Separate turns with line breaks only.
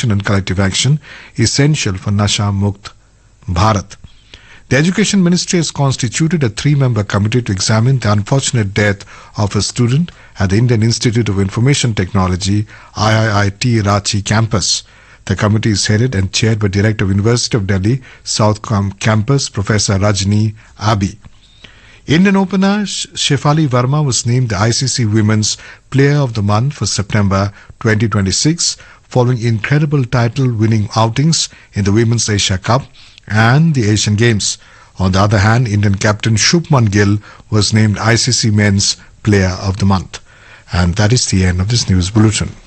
prevention and collective action essential for Nasha Mukt Bharat. The Education Ministry has constituted a 3-member committee to examine the unfortunate death of a student at the Indian Institute of Information Technology, IIIT Ranchi campus. The committee is headed and chaired by Director of University of Delhi South Campus, Professor Rajni Abi. Indian opener Shefali Verma was named the ICC Women's Player of the Month for September 2026, following incredible title-winning outings in the Women's Asia Cup and the Asian Games. On the other hand, Indian captain Shubman Gill was named ICC Men's Player of the Month. And that is the end of this news bulletin.